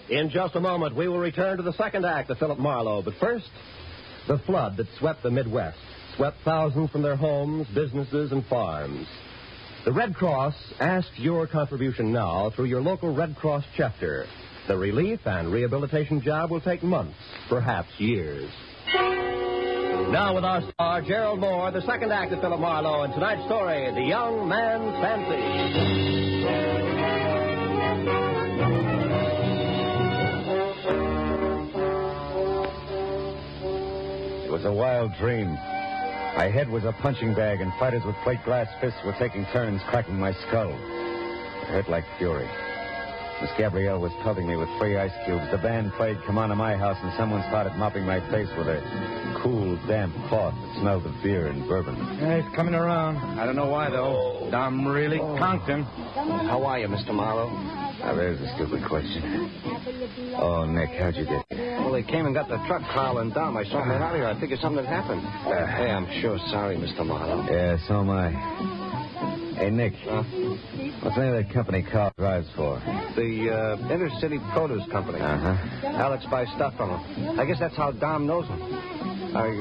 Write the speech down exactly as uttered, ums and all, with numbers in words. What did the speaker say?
In just a moment, we will return to the second act of Philip Marlowe. But first, the flood that swept the Midwest, swept thousands from their homes, businesses, and farms. The Red Cross asks your contribution now through your local Red Cross chapter. The relief and rehabilitation job will take months, perhaps years. Now with our star, Gerald Moore, the second act of Philip Marlowe, and tonight's story, The Young Man's Fancy. It was a wild dream. My head was a punching bag, and fighters with plate glass fists were taking turns cracking my skull. It hurt like fury. Miss Gabrielle was pelting me with free ice cubes. The band played Come On to My House, and someone started mopping my face with a cool, damp cloth that smelled of beer and bourbon. Yeah, he's coming around. I don't know why, though. Dom really oh. conked him. How are you, Mister Marlowe? Now, there's a stupid question. Oh, Nick, how'd you get here? Well, they came and got the truck, Carl and Dom. I saw them out here. I figured something had happened. Uh, hey, I'm sure sorry, Mister Marlowe. Yeah, so am I. Hey, Nick. Huh? What's the name of that company Carl drives for? The uh, Intercity Produce Company. Uh-huh. Alex buys stuff from him. I guess that's how Dom knows him. I